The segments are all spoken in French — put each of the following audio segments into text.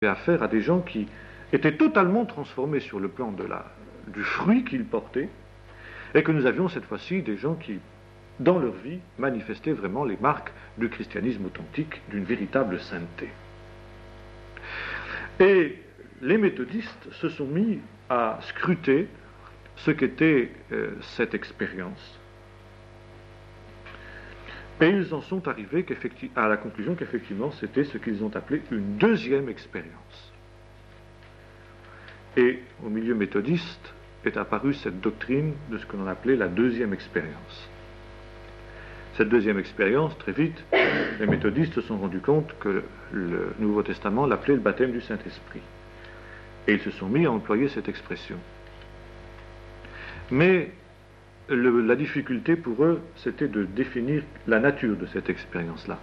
affaire à des gens qui étaient totalement transformés sur le plan du fruit qu'ils portaient, et que nous avions cette fois-ci des gens qui, dans leur vie, manifestaient vraiment les marques du christianisme authentique, d'une véritable sainteté. Et les méthodistes se sont mis à scruter ce qu'était cette expérience. Et ils en sont arrivés à la conclusion qu'effectivement c'était ce qu'ils ont appelé une deuxième expérience. Et au milieu méthodiste est apparue cette doctrine de ce que l'on appelait la deuxième expérience. Cette deuxième expérience, très vite, les méthodistes se sont rendus compte que le Nouveau Testament l'appelait le baptême du Saint-Esprit. Et ils se sont mis à employer cette expression. Mais la difficulté pour eux, c'était de définir la nature de cette expérience-là.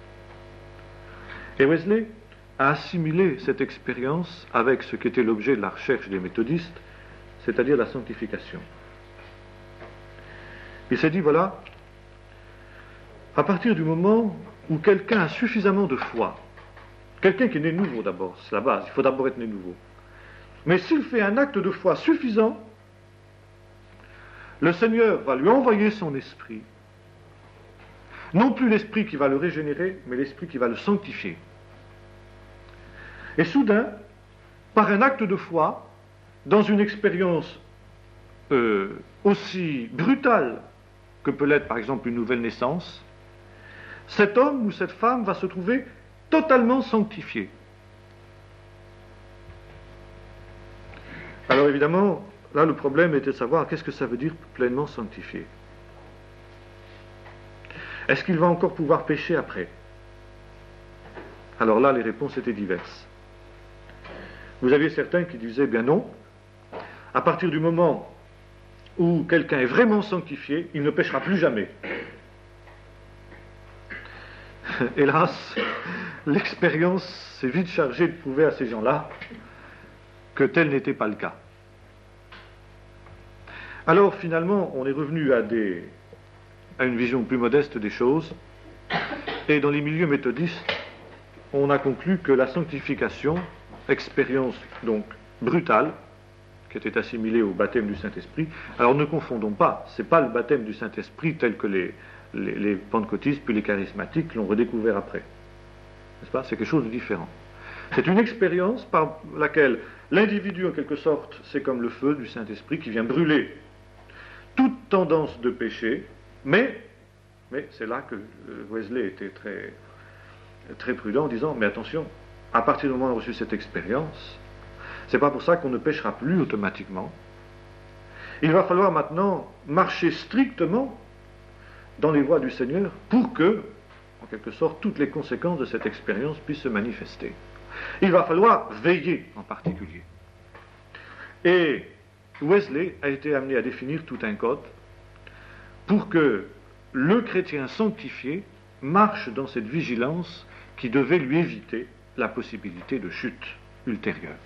Et Wesley a assimilé cette expérience avec ce qui était l'objet de la recherche des méthodistes, c'est-à-dire la sanctification. Il s'est dit, voilà, à partir du moment où quelqu'un a suffisamment de foi, quelqu'un qui est né nouveau d'abord, c'est la base, il faut d'abord être né nouveau, mais s'il fait un acte de foi suffisant, le Seigneur va lui envoyer son esprit, non plus l'esprit qui va le régénérer, mais l'esprit qui va le sanctifier. Et soudain, par un acte de foi, dans une expérience aussi brutale que peut l'être par exemple une nouvelle naissance, cet homme ou cette femme va se trouver totalement sanctifié. Alors évidemment, là le problème était de savoir qu'est-ce que ça veut dire pleinement sanctifié. Est-ce qu'il va encore pouvoir pécher après? Alors là les réponses étaient diverses. Vous aviez certains qui disaient, bien non, à partir du moment où quelqu'un est vraiment sanctifié, il ne péchera plus jamais. Hélas, l'expérience s'est vite chargée de prouver à ces gens-là que tel n'était pas le cas. Alors finalement, on est revenu à une vision plus modeste des choses, et dans les milieux méthodistes, on a conclu que la sanctification, expérience donc brutale, qui était assimilée au baptême du Saint-Esprit, alors ne confondons pas, ce n'est pas le baptême du Saint-Esprit tel que les pentecôtistes puis les charismatiques l'ont redécouvert après. N'est-ce pas? C'est quelque chose de différent. C'est une expérience par laquelle l'individu, en quelque sorte, c'est comme le feu du Saint-Esprit qui vient brûler toute tendance de péché, mais c'est là que Wesley était très, très prudent en disant, mais attention, à partir du moment où on a reçu cette expérience, c'est pas pour ça qu'on ne péchera plus automatiquement. Il va falloir maintenant marcher strictement dans les voies du Seigneur pour que, en quelque sorte, toutes les conséquences de cette expérience puissent se manifester. Il va falloir veiller en particulier. Et Wesley a été amené à définir tout un code pour que le chrétien sanctifié marche dans cette vigilance qui devait lui éviter la possibilité de chute ultérieure.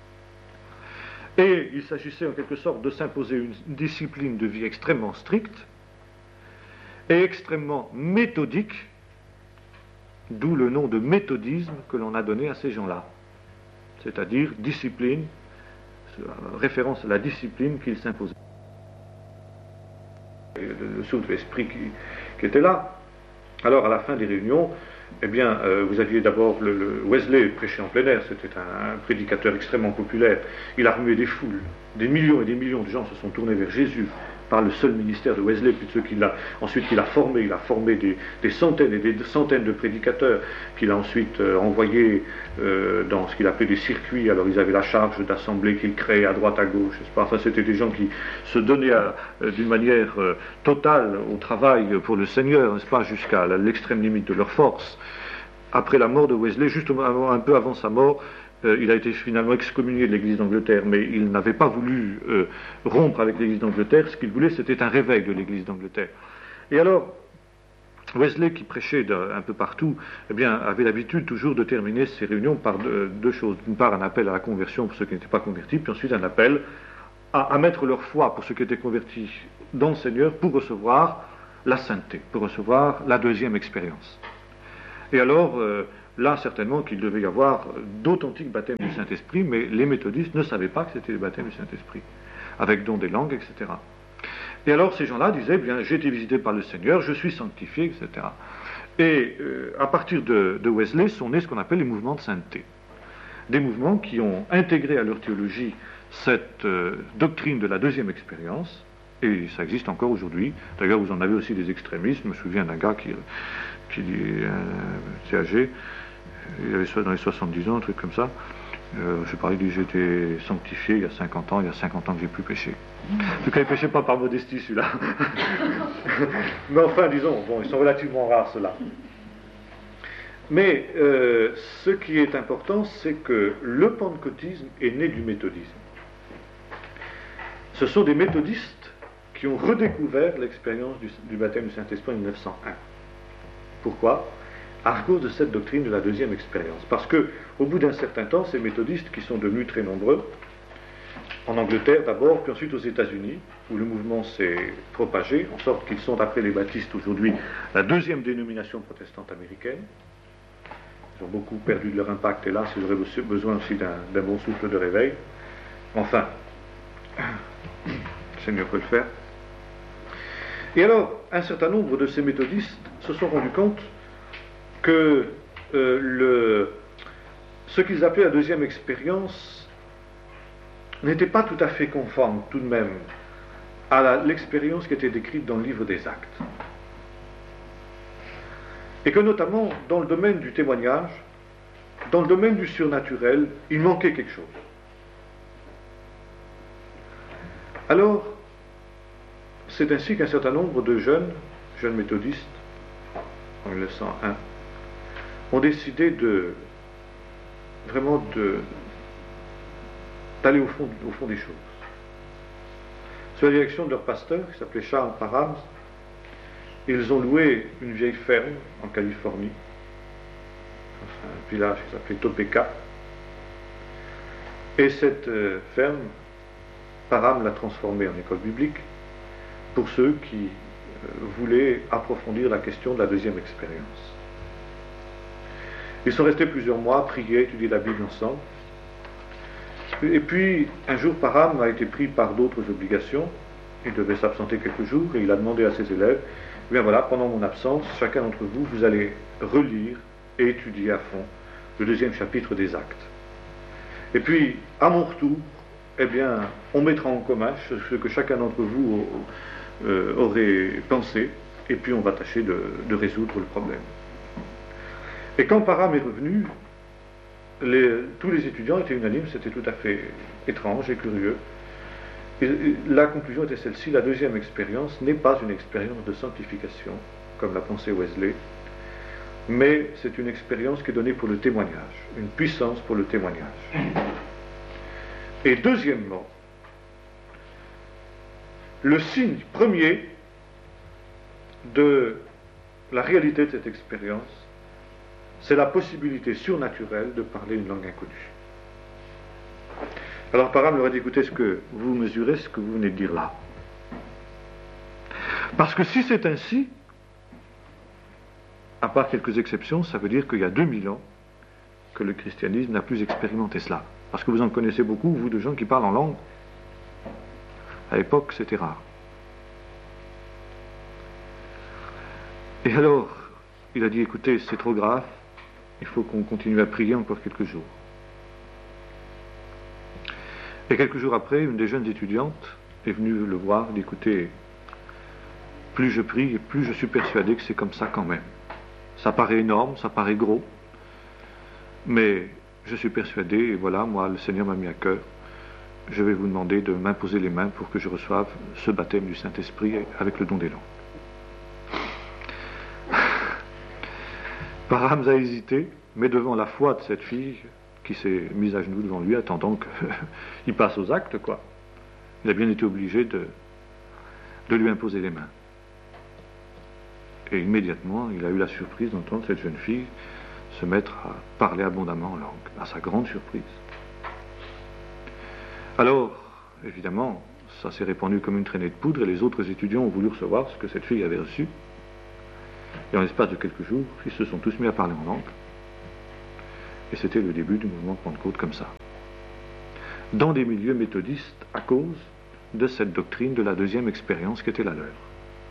Et il s'agissait en quelque sorte de s'imposer une discipline de vie extrêmement stricte et extrêmement méthodique, d'où le nom de méthodisme que l'on a donné à ces gens-là, c'est-à-dire discipline, référence à la discipline qu'ils s'imposaient. Le souffle de l'esprit qui était là. Alors à la fin des réunions, eh bien, vous aviez d'abord Wesley prêchait en plein air, c'était un prédicateur extrêmement populaire. Il a remué des foules, des millions et des millions de gens se sont tournés vers Jésus par le seul ministère de Wesley, puis de ceux qu'il a formé. Il a formé des centaines et des centaines de prédicateurs qu'il a ensuite envoyés dans ce qu'il appelait des circuits. Alors ils avaient la charge d'assembler qu'ils créaient à droite à gauche, n'est-ce pas? Enfin, c'était des gens qui se donnaient d'une manière totale au travail pour le Seigneur, n'est-ce pas, jusqu'à l'extrême limite de leur force. Après la mort de Wesley, juste un peu avant sa mort, il a été finalement excommunié de l'Église d'Angleterre, mais il n'avait pas voulu rompre avec l'Église d'Angleterre. Ce qu'il voulait, c'était un réveil de l'Église d'Angleterre. Et alors, Wesley, qui prêchait un peu partout, eh bien, avait l'habitude toujours de terminer ses réunions par deux choses. D'une part, un appel à la conversion pour ceux qui n'étaient pas convertis, puis ensuite un appel à mettre leur foi pour ceux qui étaient convertis dans le Seigneur pour recevoir la sainteté, pour recevoir la deuxième expérience. Et alors, là certainement qu'il devait y avoir d'authentiques baptêmes du Saint-Esprit, mais les méthodistes ne savaient pas que c'était les baptêmes du Saint-Esprit, avec don des langues, etc. Et alors ces gens-là disaient, bien, j'ai été visité par le Seigneur, je suis sanctifié, etc. Et à partir de Wesley sont nés ce qu'on appelle les mouvements de sainteté. Des mouvements qui ont intégré à leur théologie cette doctrine de la deuxième expérience, et ça existe encore aujourd'hui. D'ailleurs, vous en avez aussi des extrémistes. Je me souviens d'un gars qui était âgé, il avait dans les 70 ans, un truc comme ça. Je parlais, il dit, j'ai été sanctifié il y a 50 ans, il y a 50 ans que j'ai plus péché. En tout cas, il ne péchait pas par modestie, celui-là. Mais enfin, disons, bon, ils sont relativement rares, ceux-là. Mais ce qui est important, c'est que le pentecôtisme est né du méthodisme. Ce sont des méthodistes qui ont redécouvert l'expérience du baptême du Saint-Esprit en 1901. Pourquoi ? À cause de cette doctrine de la deuxième expérience. Parce que, au bout d'un certain temps, ces méthodistes, qui sont devenus très nombreux, en Angleterre d'abord, puis ensuite aux États-Unis, où le mouvement s'est propagé, en sorte qu'ils sont, après les baptistes aujourd'hui, la deuxième dénomination protestante américaine. Ils ont beaucoup perdu de leur impact, hélas, ils auraient besoin aussi d'un bon souffle de réveil. Enfin, le Seigneur peut le faire. Et alors, un certain nombre de ces méthodistes se sont rendus compte que ce qu'ils appelaient la deuxième expérience n'était pas tout à fait conforme, tout de même, à l'expérience qui était décrite dans le livre des Actes. Et que notamment, dans le domaine du témoignage, dans le domaine du surnaturel, il manquait quelque chose. Alors, c'est ainsi qu'un certain nombre de jeunes méthodistes, en 1901, ont décidé d'aller au fond des choses. Sous la direction de leur pasteur, qui s'appelait Charles Parham, ils ont loué une vieille ferme en Californie, un village qui s'appelait Topeka. Et cette ferme, Parham l'a transformée en école biblique pour ceux qui voulaient approfondir la question de la deuxième expérience. Ils sont restés plusieurs mois, prier, étudier la Bible ensemble. Et puis, un jour, Parham a été pris par d'autres obligations. Il devait s'absenter quelques jours et il a demandé à ses élèves, eh bien voilà, pendant mon absence, chacun d'entre vous, vous allez relire et étudier à fond le deuxième chapitre des Actes. Et puis, à mon retour, eh bien, on mettra en commun ce que chacun d'entre vous aurait pensé, et puis on va tâcher de résoudre le problème. Et quand Parham est revenu, tous les étudiants étaient unanimes, c'était tout à fait étrange et curieux. Et la conclusion était celle-ci: la deuxième expérience n'est pas une expérience de sanctification, comme l'a pensé Wesley, mais c'est une expérience qui est donnée pour le témoignage, une puissance pour le témoignage. Et deuxièmement, le signe premier de la réalité de cette expérience, c'est la possibilité surnaturelle de parler une langue inconnue. Alors Parham leur a dit, écoutez, ce que vous mesurez, ce que vous venez de dire là. Parce que si c'est ainsi, à part quelques exceptions, ça veut dire qu'il y a 2000 ans que le christianisme n'a plus expérimenté cela. Parce que vous en connaissez beaucoup, vous, de gens qui parlent en langue. À l'époque, c'était rare. Et alors, il a dit, écoutez, c'est trop grave, il faut qu'on continue à prier encore quelques jours. Et quelques jours après, une des jeunes étudiantes est venue le voir, dit, écoutez, plus je prie, et plus je suis persuadé que c'est comme ça quand même. Ça paraît énorme, ça paraît gros, mais je suis persuadé, et voilà, moi, le Seigneur m'a mis à cœur, je vais vous demander de m'imposer les mains pour que je reçoive ce baptême du Saint-Esprit avec le don des langues. Parham a hésité, mais devant la foi de cette fille qui s'est mise à genoux devant lui, attendant qu'il passe aux actes, quoi. Il a bien été obligé de lui imposer les mains. Et immédiatement, il a eu la surprise d'entendre cette jeune fille se mettre à parler abondamment en langue, à sa grande surprise. Alors, évidemment, ça s'est répandu comme une traînée de poudre, et les autres étudiants ont voulu recevoir ce que cette fille avait reçu. Et en l'espace de quelques jours, ils se sont tous mis à parler en langue. Et c'était le début du mouvement de Pentecôte comme ça. Dans des milieux méthodistes, à cause de cette doctrine de la deuxième expérience qui était la leur.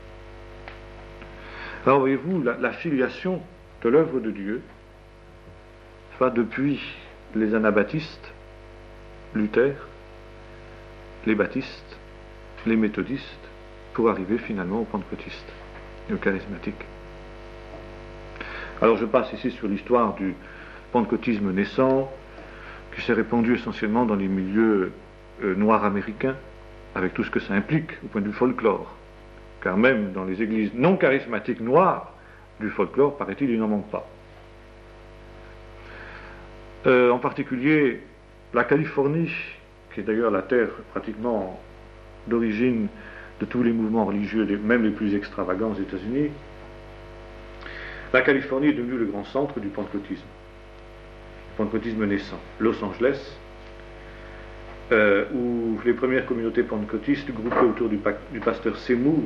Alors voyez-vous, la filiation de l'œuvre de Dieu va depuis les anabaptistes, Luther, les baptistes, les méthodistes, pour arriver finalement aux pentecôtistes et aux charismatiques. Alors je passe ici sur l'histoire du pentecôtisme naissant, qui s'est répandu essentiellement dans les milieux noirs américains, avec tout ce que ça implique au point de vue folklore. Car même dans les églises non charismatiques noires, du folklore, paraît-il, il n'en manque pas. En particulier, la Californie, qui est d'ailleurs la terre pratiquement d'origine de tous les mouvements religieux, même les plus extravagants aux États-Unis, la Californie est devenue le grand centre du pentecôtisme naissant. Los Angeles, où les premières communautés pentecôtistes groupées autour du pasteur Seymour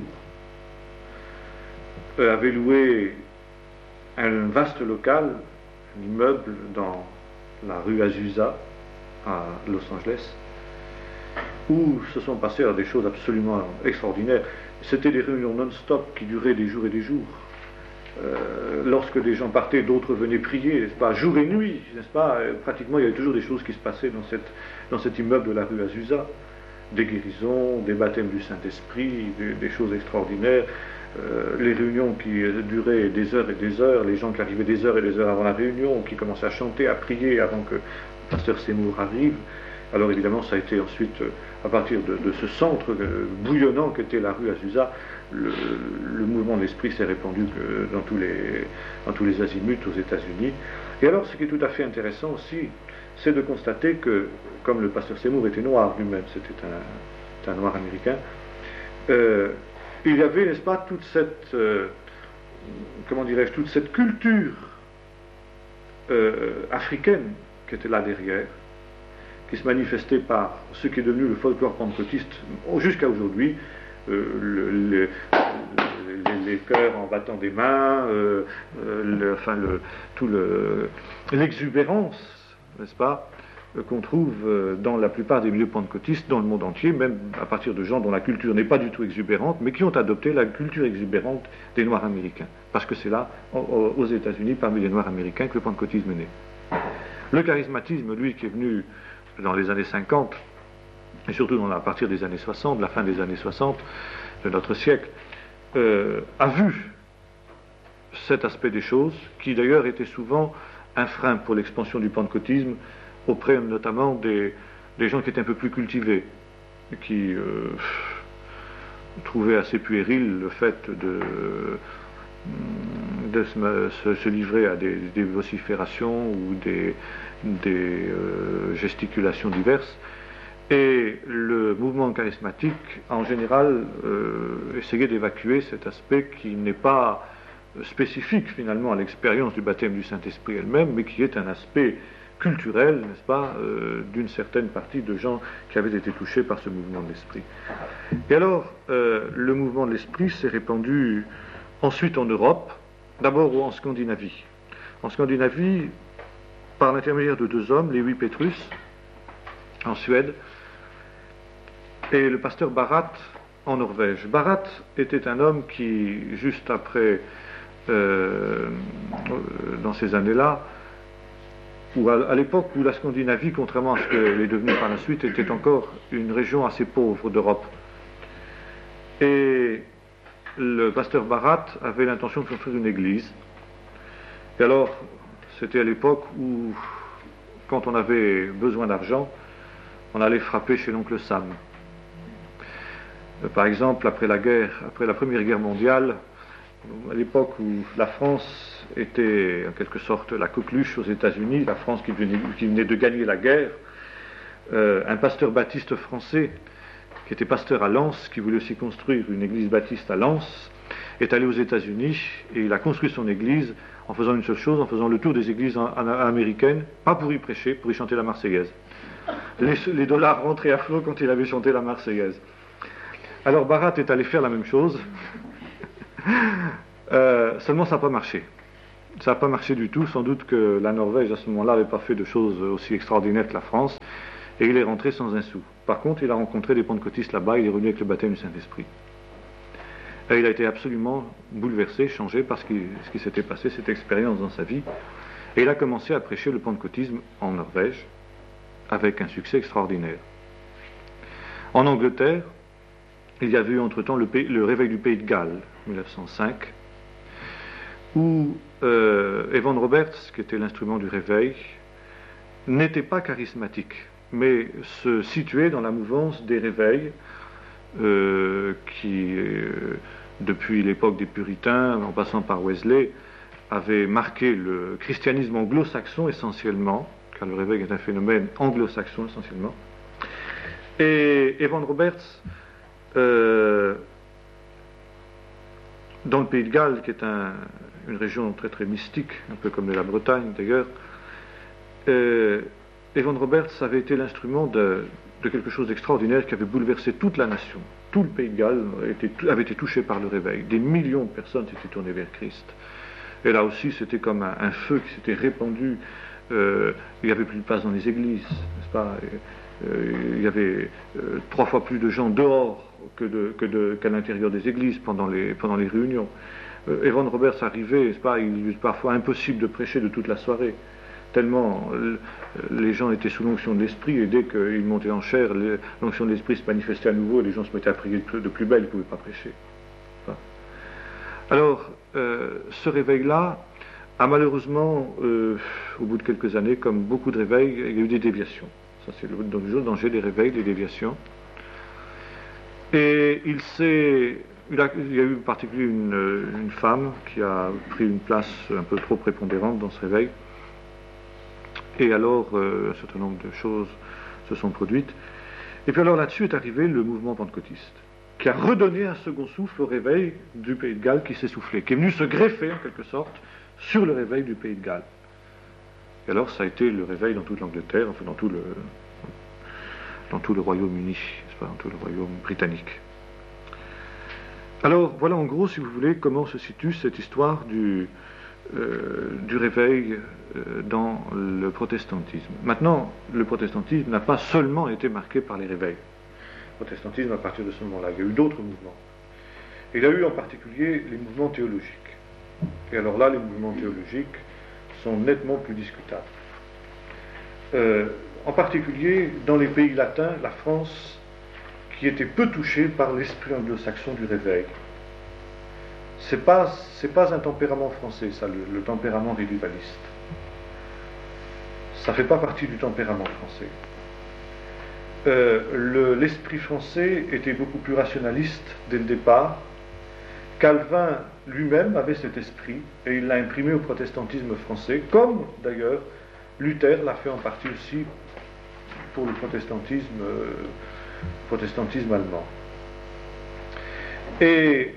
avaient loué un vaste local, un immeuble dans la rue Azusa à Los Angeles, où se sont passées des choses absolument extraordinaires. C'était des réunions non-stop qui duraient des jours et des jours. Lorsque des gens partaient, d'autres venaient prier, n'est-ce pas, jour et nuit, n'est-ce pas, pratiquement il y avait toujours des choses qui se passaient dans cet immeuble de la rue Azusa, des guérisons, des baptêmes du Saint-Esprit, des choses extraordinaires, les réunions qui duraient des heures et des heures, les gens qui arrivaient des heures et des heures avant la réunion, qui commençaient à chanter, à prier avant que le pasteur Seymour arrive. Alors évidemment ça a été ensuite, à partir de ce centre bouillonnant qu'était la rue Azusa, le mouvement de l'esprit s'est répandu dans tous les azimuts aux États-Unis. Et alors, ce qui est tout à fait intéressant aussi, c'est de constater que, comme le pasteur Seymour était noir lui-même, c'était un noir américain, il y avait, n'est-ce pas, toute cette, toute cette culture africaine qui était là derrière, qui se manifestait par ce qui est devenu le folklore pentecôtiste jusqu'à aujourd'hui. Les chœurs en battant des mains, l'exubérance, n'est-ce pas, qu'on trouve dans la plupart des milieux pentecôtistes dans le monde entier, même à partir de gens dont la culture n'est pas du tout exubérante, mais qui ont adopté la culture exubérante des Noirs américains. Parce que c'est là, aux États-Unis, parmi les Noirs américains, que le pentecôtisme est né. Le charismatisme, lui, qui est venu dans les années 50, et surtout à partir des années 60, la fin des années 60 de notre siècle, a vu cet aspect des choses, qui d'ailleurs était souvent un frein pour l'expansion du pentecôtisme, auprès notamment des gens qui étaient un peu plus cultivés, qui trouvaient assez puéril le fait de se livrer à des vociférations ou des gesticulations diverses. Et le mouvement charismatique, en général, essayait d'évacuer cet aspect qui n'est pas spécifique finalement à l'expérience du baptême du Saint-Esprit elle-même, mais qui est un aspect culturel, n'est-ce pas, d'une certaine partie de gens qui avaient été touchés par ce mouvement de l'esprit. Et alors, le mouvement de l'esprit s'est répandu ensuite en Europe, d'abord en Scandinavie. En Scandinavie, par l'intermédiaire de deux hommes, Lewi Petrus, en Suède, et le pasteur Barat en Norvège. Barat était un homme qui, juste après, dans ces années-là, ou à l'époque où la Scandinavie, contrairement à ce qu'elle est devenue par la suite, était encore une région assez pauvre d'Europe. Et le pasteur Barat avait l'intention de construire une église. Et alors, c'était à l'époque où, quand on avait besoin d'argent, on allait frapper chez l'oncle Sam. Par exemple, après la Première Guerre mondiale, à l'époque où la France était en quelque sorte la coqueluche aux États-Unis, la France qui venait de gagner la guerre, un pasteur baptiste français, qui était pasteur à Lens, qui voulait aussi construire une église baptiste à Lens, est allé aux États-Unis et il a construit son église en faisant une seule chose, en faisant le tour des églises américaines, pas pour y prêcher, pour y chanter la Marseillaise. Les dollars rentraient à flot quand il avait chanté la Marseillaise. Alors Barat est allé faire la même chose, seulement ça n'a pas marché. Ça n'a pas marché du tout. Sans doute que la Norvège, à ce moment-là, n'avait pas fait de choses aussi extraordinaires que la France. Et il est rentré sans un sou. Par contre, il a rencontré des pentecôtistes là-bas. Il est revenu avec le baptême du Saint-Esprit. Et il a été absolument bouleversé, changé par ce qui s'était passé, cette expérience dans sa vie. Et il a commencé à prêcher le pentecôtisme en Norvège avec un succès extraordinaire. En Angleterre, il y avait eu entre-temps le réveil du Pays de Galles, 1905, où Evan Roberts, qui était l'instrument du réveil, n'était pas charismatique, mais se situait dans la mouvance des réveils qui, depuis l'époque des Puritains, en passant par Wesley, avait marqué le christianisme anglo-saxon essentiellement, car le réveil est un phénomène anglo-saxon essentiellement. Et Evan Roberts, dans le Pays de Galles, qui est une région très très mystique, un peu comme la Bretagne d'ailleurs, Evan Roberts avait été l'instrument de quelque chose d'extraordinaire qui avait bouleversé toute la nation. Tout le Pays de Galles avait été touché par le réveil. Des millions de personnes s'étaient tournées vers Christ. Et là aussi, c'était comme un feu qui s'était répandu. Il n'y avait plus de place dans les églises, n'est-ce pas? Il y avait 3 fois plus de gens dehors qu'à l'intérieur des églises pendant les réunions. Evan Roberts arrivait, n'est-ce pas? Il est parfois impossible de prêcher de toute la soirée, tellement les gens étaient sous l'onction de l'esprit, et dès qu'ils montaient en chair, l'onction de l'esprit se manifestait à nouveau, et les gens se mettaient à prier de plus belle, ils ne pouvaient pas prêcher. Alors, ce réveil-là a malheureusement, au bout de quelques années, comme beaucoup de réveils, il y a eu des déviations. Ça, c'est le danger des réveils, des déviations. Et il y a eu en particulier une femme qui a pris une place un peu trop prépondérante dans ce réveil. Et alors, un certain nombre de choses se sont produites. Et puis alors là-dessus est arrivé le mouvement pentecôtiste, qui a redonné un second souffle au réveil du Pays de Galles qui s'essoufflait, qui est venu se greffer en quelque sorte sur le réveil du Pays de Galles. Et alors ça a été le réveil dans toute l'Angleterre, enfin dans tout le Royaume-Uni, n'est-ce pas, dans tout le Royaume britannique. Alors voilà en gros, si vous voulez, comment se situe cette histoire du réveil dans le protestantisme. Maintenant, le protestantisme n'a pas seulement été marqué par les réveils. Le protestantisme, à partir de ce moment-là, il y a eu d'autres mouvements. Il y a eu en particulier les mouvements théologiques. Et alors là, les mouvements théologiques sont nettement plus discutables. En particulier dans les pays latins, la France, qui était peu touchée par l'esprit anglo-saxon du réveil. C'est pas un tempérament français, ça, le tempérament revivaliste. Ça ne fait pas partie du tempérament français. L'esprit français était beaucoup plus rationaliste dès le départ. Calvin lui-même avait cet esprit et il l'a imprimé au protestantisme français, comme d'ailleurs Luther l'a fait en partie aussi pour le protestantisme allemand. Et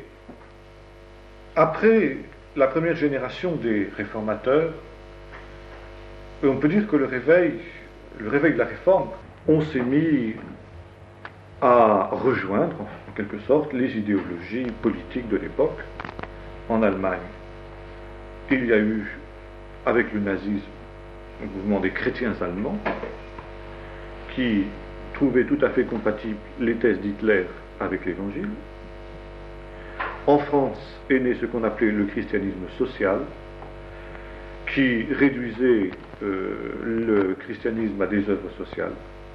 après la première génération des réformateurs, on peut dire que le réveil de la réforme, on s'est mis à rejoindre, en quelque sorte, les idéologies politiques de l'époque. En Allemagne, il y a eu, avec le nazisme, un mouvement des chrétiens allemands qui trouvaient tout à fait compatibles les thèses d'Hitler avec l'Évangile. En France est né ce qu'on appelait le christianisme social, qui réduisait le christianisme à des œuvres sociales.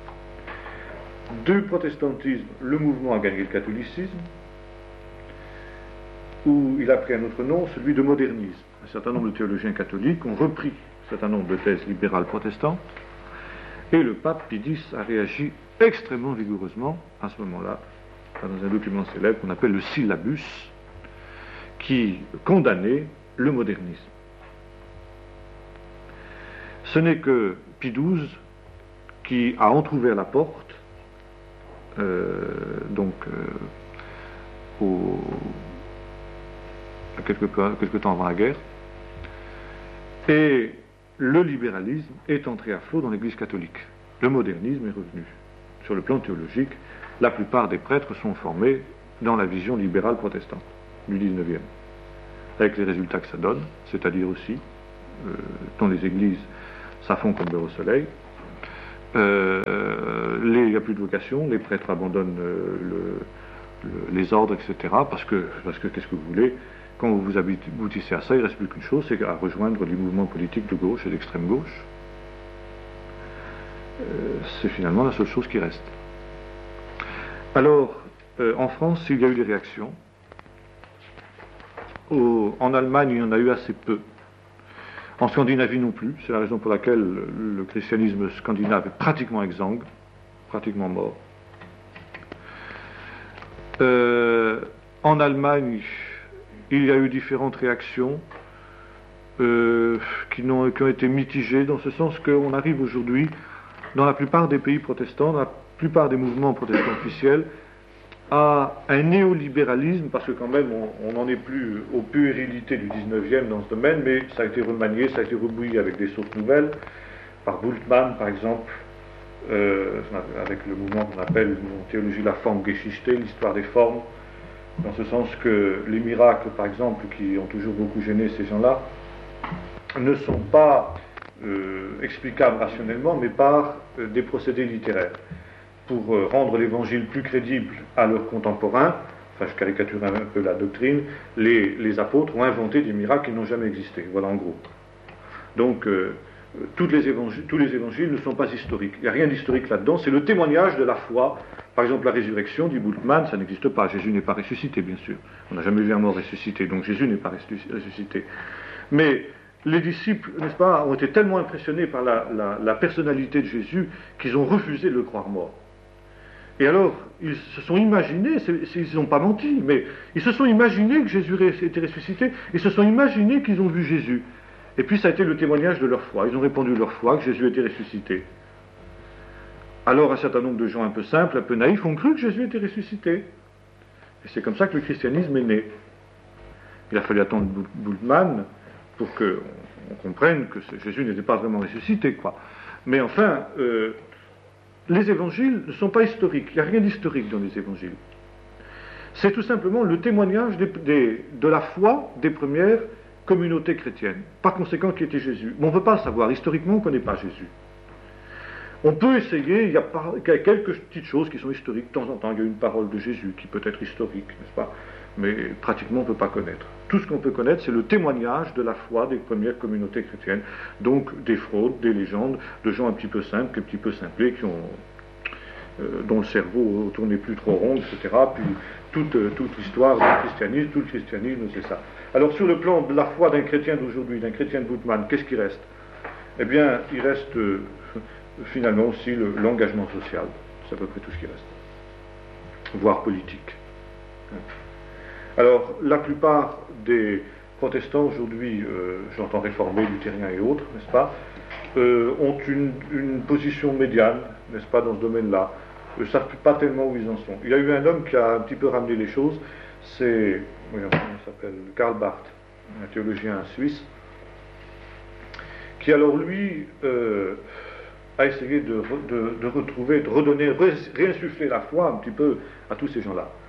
Du protestantisme, le mouvement a gagné le catholicisme, où il a pris un autre nom, celui de modernisme. Un certain nombre de théologiens catholiques ont repris un certain nombre de thèses libérales protestantes, et le pape Pie X a réagi extrêmement vigoureusement à ce moment-là, dans un document célèbre qu'on appelle le Syllabus, qui condamnait le modernisme. Ce n'est que Pie XII qui a entrouvert la porte, quelque temps avant la guerre, et le libéralisme est entré à flot dans l'Église catholique. Le modernisme est revenu. Sur le plan théologique, la plupart des prêtres sont formés dans la vision libérale protestante du 19e, avec les résultats que ça donne, c'est-à-dire aussi dans les églises, ça fond comme beurre au soleil. Il n'y a plus de vocation, les prêtres abandonnent les ordres, etc. Parce que qu'est-ce que vous voulez, quand vous vous aboutissez à ça, il ne reste plus qu'une chose, c'est à rejoindre les mouvements politiques de gauche et d'extrême gauche. C'est finalement la seule chose qui reste. Alors, en France, il y a eu des réactions. En Allemagne, il y en a eu assez peu. En Scandinavie non plus. C'est la raison pour laquelle le christianisme scandinave est pratiquement exsangue, pratiquement mort. En Allemagne, il y a eu différentes réactions qui ont été mitigées, dans ce sens qu'on arrive aujourd'hui, dans la plupart des pays protestants, dans la plupart des mouvements protestants officiels, à un néolibéralisme, parce que quand même on n'en est plus aux puérilités du 19e dans ce domaine, mais ça a été remanié, ça a été rebouilli avec des sources nouvelles, par Bultmann par exemple, avec le mouvement qu'on appelle le mouvement théologie de la forme Geschichte, l'histoire des formes, dans ce sens que les miracles par exemple, qui ont toujours beaucoup gêné ces gens-là, ne sont pas explicables rationnellement, mais par des procédés littéraires. Pour rendre l'évangile plus crédible à leurs contemporains, enfin je caricature un peu la doctrine, les apôtres ont inventé des miracles qui n'ont jamais existé, voilà en gros. Donc tous les évangiles ne sont pas historiques, il n'y a rien d'historique là-dedans, c'est le témoignage de la foi. Par exemple la résurrection, dit Bultmann, ça n'existe pas, Jésus n'est pas ressuscité bien sûr, on n'a jamais vu un mort ressuscité, donc Jésus n'est pas ressuscité. Mais les disciples, n'est-ce pas, ont été tellement impressionnés par la personnalité de Jésus qu'ils ont refusé de le croire mort. Et alors, ils se sont imaginés, ils n'ont pas menti, mais ils se sont imaginés que Jésus était ressuscité, ils se sont imaginés qu'ils ont vu Jésus. Et puis ça a été le témoignage de leur foi. Ils ont répondu de leur foi que Jésus était ressuscité. Alors un certain nombre de gens un peu simples, un peu naïfs, ont cru que Jésus était ressuscité. Et c'est comme ça que le christianisme est né. Il a fallu attendre Bultmann pour qu'on comprenne que Jésus n'était pas vraiment ressuscité, quoi. Mais enfin, les évangiles ne sont pas historiques, il n'y a rien d'historique dans les évangiles. C'est tout simplement le témoignage de la foi des premières communautés chrétiennes. Par conséquent, qui était Jésus. Mais on ne peut pas le savoir, historiquement on ne connaît pas Jésus. On peut essayer, il y a quelques petites choses qui sont historiques, de temps en temps il y a une parole de Jésus qui peut être historique, n'est-ce pas? Mais pratiquement on ne peut pas connaître. Tout ce qu'on peut connaître, c'est le témoignage de la foi des premières communautés chrétiennes, donc des fraudes, des légendes, de gens un petit peu simples, un petit peu simplés, dont le cerveau ne tournait plus trop rond, etc. Puis toute l'histoire du christianisme, tout le christianisme, c'est ça. Alors sur le plan de la foi d'un chrétien d'aujourd'hui, d'un chrétien de Bultmann, qu'est-ce qui reste? Eh bien, il reste finalement aussi l'engagement social. C'est à peu près tout ce qui reste. Voire politique. Alors, la plupart des protestants aujourd'hui, j'entends réformés, luthériens et autres, n'est-ce pas, ont une position médiane, n'est-ce pas, dans ce domaine-là. Ils ne savent pas tellement où ils en sont. Il y a eu un homme qui a un petit peu ramené les choses, c'est, comment il s'appelle, Karl Barth, un théologien suisse, qui alors lui a essayé de retrouver, de redonner, réinsuffler la foi un petit peu à tous ces gens-là.